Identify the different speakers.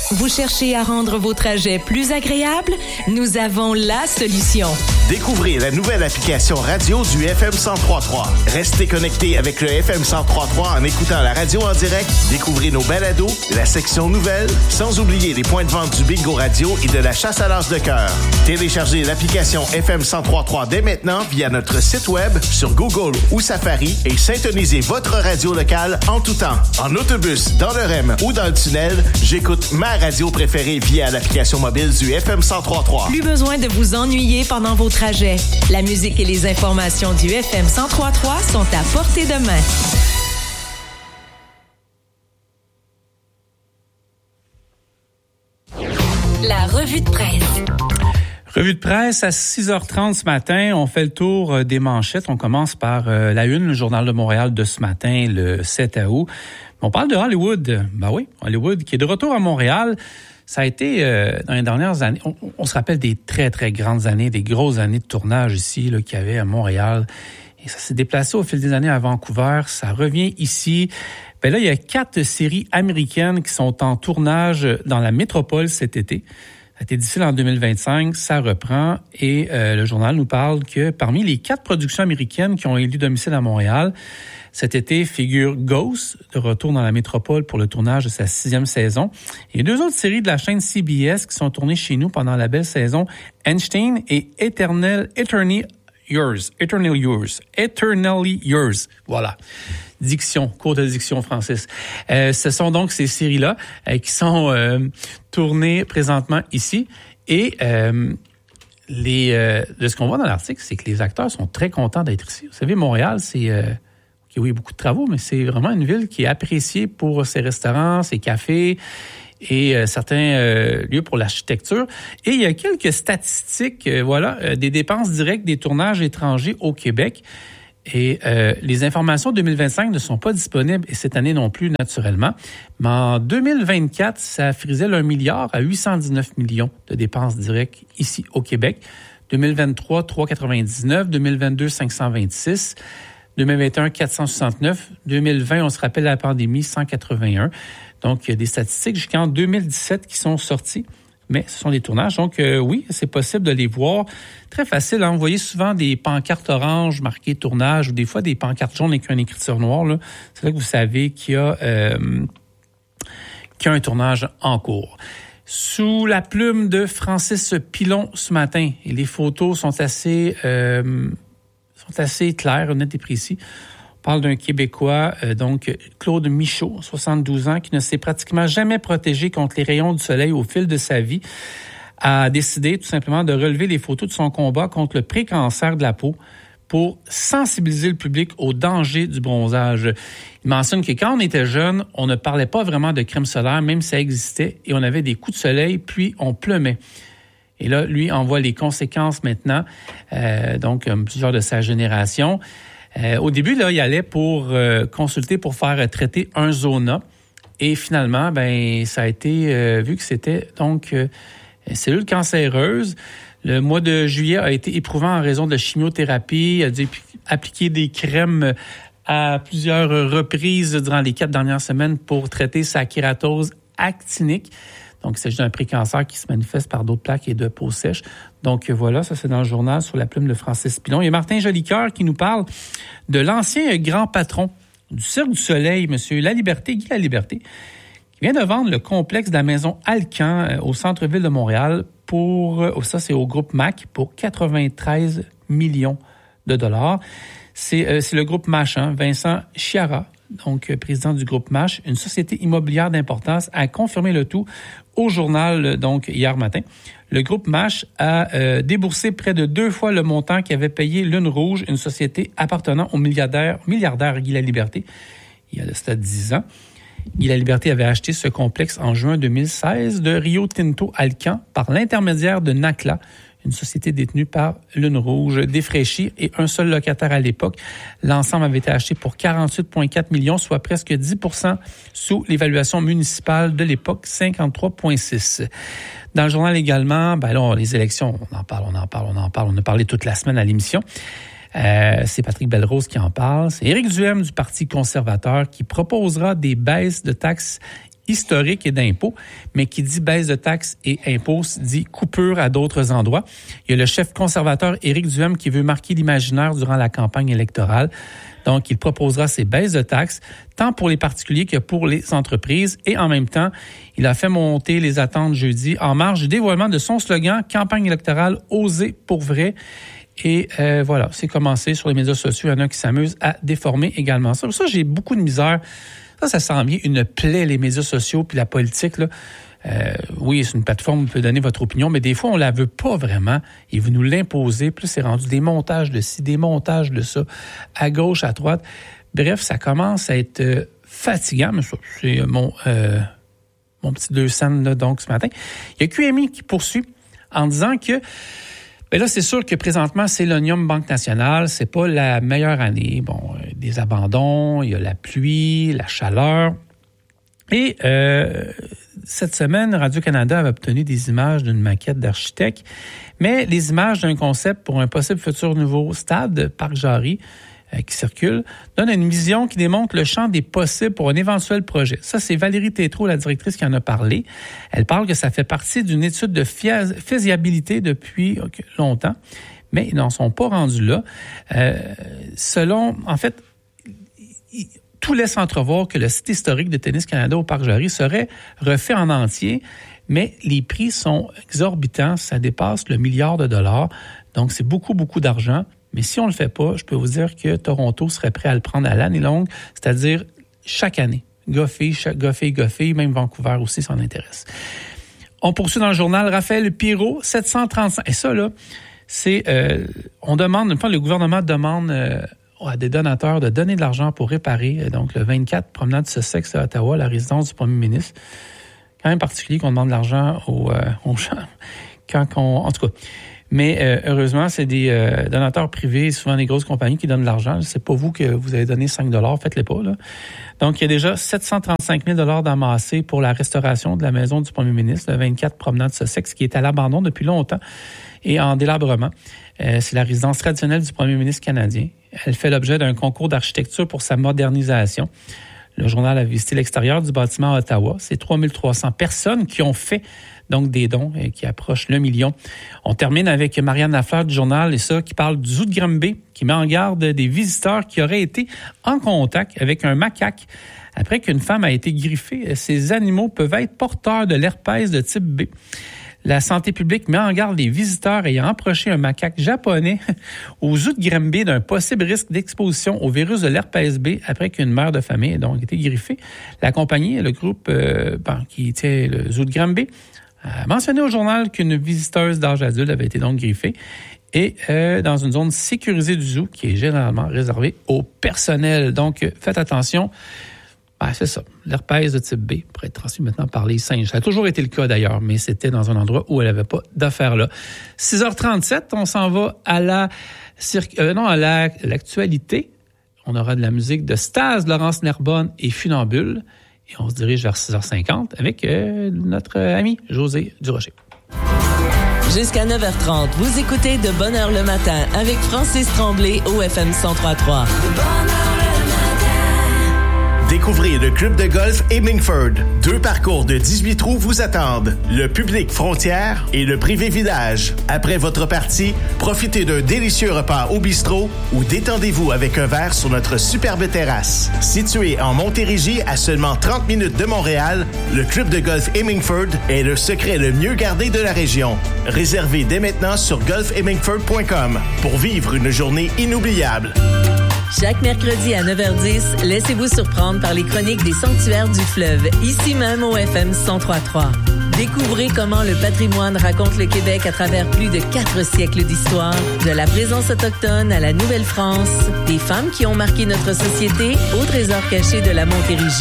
Speaker 1: Vous cherchez à rendre vos trajets plus agréables? Nous avons la solution.
Speaker 2: Découvrez la nouvelle application radio du FM 103.3. Restez connectés avec le FM 103.3 en écoutant la radio en direct. Découvrez nos balados, la section nouvelles, sans oublier les points de vente du bingo radio et de la chasse à l'as de cœur. Téléchargez l'application FM 103.3 dès maintenant via notre site web, sur Google ou Safari et syntonisez votre radio locale en tout temps. En autobus, dans le REM ou dans le tunnel, j'écoute ma radio préférée via l'application mobile du FM 103.3.
Speaker 1: Plus besoin de vous ennuyer pendant vos trajets. La musique et les informations du FM 103.3 sont à portée de main. La revue de presse.
Speaker 3: Revue de presse à 6h30 ce matin. On fait le tour des manchettes. On commence par la une, le Journal de Montréal de ce matin, le 7 août. On parle de Hollywood. Ben oui, Hollywood qui est de retour à Montréal. Ça a été, dans les dernières années, on se rappelle des très, très grandes années, des grosses années de tournage ici là, qu'il y avait à Montréal. Et ça s'est déplacé au fil des années à Vancouver. Ça revient ici. Ben là, il y a 4 séries américaines qui sont en tournage dans la métropole cet été. Ça a été difficile en 2025, ça reprend. Et le journal nous parle que parmi les 4 productions américaines qui ont élu domicile à Montréal, cet été figure Ghost, de retour dans la métropole pour le tournage de sa 6e saison. Et 2 autres séries de la chaîne CBS qui sont tournées chez nous pendant la belle saison, Einstein et Eternally Yours. Voilà. Diction, cours de diction, Francis. Ce sont donc ces séries-là qui sont tournées présentement ici. Et de ce qu'on voit dans l'article, c'est que les acteurs sont très contents d'être ici. Vous savez, Montréal, c'est... oui, beaucoup de travaux, mais c'est vraiment une ville qui est appréciée pour ses restaurants, ses cafés et certains lieux pour l'architecture. Et il y a quelques statistiques, des dépenses directes des tournages étrangers au Québec. Et les informations 2025 ne sont pas disponibles, et cette année non plus, naturellement. Mais en 2024, ça frisait le 1 milliard à 819 millions de dépenses directes ici au Québec. 2023, 3,99. 2022, 526. 2021, 469. 2020, on se rappelle la pandémie, 181. Donc, il y a des statistiques jusqu'en 2017 qui sont sorties. Mais ce sont des tournages. Donc, oui, c'est possible de les voir. Très facile. Hein? Vous voyez souvent des pancartes oranges marquées tournage ou des fois des pancartes jaunes avec une écriture noire. Là. C'est là que vous savez qu'il y a un tournage en cours. Sous la plume de Francis Pilon ce matin, et les photos sont assez claires, nettes et précises. On parle d'un Québécois, donc Claude Michaud, 72 ans, qui ne s'est pratiquement jamais protégé contre les rayons du soleil au fil de sa vie, a décidé tout simplement de relever les photos de son combat contre le pré-cancer de la peau pour sensibiliser le public au danger du bronzage. Il mentionne que quand on était jeune, on ne parlait pas vraiment de crème solaire, même si ça existait, et on avait des coups de soleil, puis on pleumait. Et là, lui en voit les conséquences maintenant, donc plusieurs de sa génération. Au début, là, il allait pour consulter pour faire traiter un zona. Et finalement, ça a été vu que c'était donc une cellule cancéreuse. Le mois de juillet a été éprouvant en raison de chimiothérapie. Il a dû appliquer des crèmes à plusieurs reprises durant les 4 dernières semaines pour traiter sa kératose actinique. Donc, il s'agit d'un pré-cancer qui se manifeste par d'autres plaques et de peau sèche. Donc, voilà, ça c'est dans le journal sur la plume de Francis Pilon. Il y a Martin Jolicoeur qui nous parle de l'ancien grand patron du Cirque du Soleil, M. Laliberté, Guy Laliberté, qui vient de vendre le complexe de la maison Alcan au centre-ville de Montréal ça c'est au groupe MAC, pour 93 millions de dollars. C'est le groupe MACH, Vincent Chiara, donc président du groupe MACH, une société immobilière d'importance, a confirmé le tout au journal donc hier matin. Le groupe MACH a déboursé près de 2 fois le montant qu'avait payé Lune Rouge, une société appartenant au milliardaire Guy Laliberté, il y a de cela 10 ans. Guy Laliberté avait acheté ce complexe en juin 2016 de Rio Tinto Alcan par l'intermédiaire de Nacla, une société détenue par Lune Rouge, défraîchie et un seul locataire à l'époque. L'ensemble avait été acheté pour 48,4 millions, soit presque 10% sous l'évaluation municipale de l'époque, 53,6. Dans le journal également, là, les élections, on en parle. On a parlé toute la semaine à l'émission. C'est Patrick Belrose qui en parle. C'est Éric Duhaime du Parti conservateur qui proposera des baisses de taxes historique et d'impôts, mais qui dit baisse de taxes et impôts dit coupure à d'autres endroits. Il y a le chef conservateur Éric Duhem qui veut marquer l'imaginaire durant la campagne électorale. Donc, il proposera ces baisses de taxes, tant pour les particuliers que pour les entreprises. Et en même temps, il a fait monter les attentes jeudi en marge du dévoilement de son slogan « Campagne électorale, oser pour vrai ». Et voilà, c'est commencé sur les médias sociaux. Il y en a qui s'amusent à déformer également ça. Pour ça, j'ai beaucoup de misère. Ça sent bien une plaie, les médias sociaux puis la politique, là. Oui, c'est une plateforme où vous pouvez donner votre opinion, mais des fois, on la veut pas vraiment et vous nous l'imposez. Puis c'est rendu des montages de ci, des montages de ça, à gauche, à droite. Bref, ça commence à être fatigant. Mais ça, c'est mon petit 2 cents là, donc ce matin. Il y a QMI qui poursuit en disant que ben là, c'est sûr que présentement, c'est l'Onium Banque Nationale. C'est pas la meilleure année. Bon, des abandons, il y a la pluie, la chaleur. Et cette semaine, Radio-Canada avait obtenu des images d'une maquette d'architecte, mais les images d'un concept pour un possible futur nouveau stade, Parc Jarry, qui circule, donne une vision qui démontre le champ des possibles pour un éventuel projet. Ça, c'est Valérie Tétrault, la directrice, qui en a parlé. Elle parle que ça fait partie d'une étude de faisabilité depuis longtemps, mais ils n'en sont pas rendus là. Tout laisse entrevoir que le site historique de Tennis Canada au Parc Jarry serait refait en entier, mais les prix sont exorbitants. Ça dépasse le $1 milliard. Donc, c'est beaucoup, beaucoup d'argent. Mais si on ne le fait pas, je peux vous dire que Toronto serait prêt à le prendre à l'année longue, c'est-à-dire chaque année. Goffer, même Vancouver aussi s'en intéresse. On poursuit dans le journal. Raphaël Pirot, 735. Et ça, là, c'est... le gouvernement demande à des donateurs de donner de l'argent pour réparer, donc le 24 promenade Sussex à Ottawa, la résidence du premier ministre. Quand même particulier qu'on demande de l'argent aux gens. En tout cas... Mais heureusement, c'est des donateurs privés, souvent des grosses compagnies qui donnent de l'argent. C'est pas vous que vous avez donné 5 $, faites-les pas, là. Donc, il y a déjà 735 000 $ d'amassés pour la restauration de la maison du premier ministre, le 24 promenade Sussex, qui est à l'abandon depuis longtemps et en délabrement. C'est la résidence traditionnelle du premier ministre canadien. Elle fait l'objet d'un concours d'architecture pour sa modernisation. Le journal a visité l'extérieur du bâtiment à Ottawa. C'est 3300 personnes qui ont fait donc des dons et qui approchent le million. On termine avec Marianne Lafleur du journal, et ça, qui parle du zoo de Granby, qui met en garde des visiteurs qui auraient été en contact avec un macaque après qu'une femme a été griffée. Ces animaux peuvent être porteurs de l'herpès de type B. La santé publique met en garde les visiteurs ayant approché un macaque japonais au zoo de Granby d'un possible risque d'exposition au virus de l'herpès B après qu'une mère de famille ait donc été griffée. La compagnie, le groupe qui tient le zoo de Granby, a mentionné au journal qu'une visiteuse d'âge adulte avait été donc griffée et dans une zone sécurisée du zoo qui est généralement réservée au personnel. Donc, faites attention. C'est ça. L'herpès de type B pourrait être transmis maintenant par les singes. Ça a toujours été le cas d'ailleurs, mais c'était dans un endroit où elle n'avait pas d'affaires là. 6h37, on s'en va à l'actualité. On aura de la musique de Staz, Laurence Nerbonne et Funambule. Et on se dirige vers 6h50 avec notre ami José Durocher.
Speaker 1: Jusqu'à 9h30, vous écoutez De Bonne Heure le matin avec Francis Tremblay au FM 103.3.
Speaker 2: Découvrez le club de golf Hemingford. 2 parcours de 18 trous vous attendent. Le public frontière et le privé village. Après votre partie, profitez d'un délicieux repas au bistrot ou détendez-vous avec un verre sur notre superbe terrasse. Situé en Montérégie à seulement 30 minutes de Montréal, le club de golf Hemingford est le secret le mieux gardé de la région. Réservez dès maintenant sur golfhemingford.com pour vivre une journée inoubliable.
Speaker 1: Chaque mercredi à 9h10, laissez-vous surprendre par les chroniques des sanctuaires du fleuve, ici même au FM 103.3. Découvrez comment le patrimoine raconte le Québec à travers plus de 4 siècles d'histoire, de la présence autochtone à la Nouvelle-France, des femmes qui ont marqué notre société au trésor caché de la Montérégie.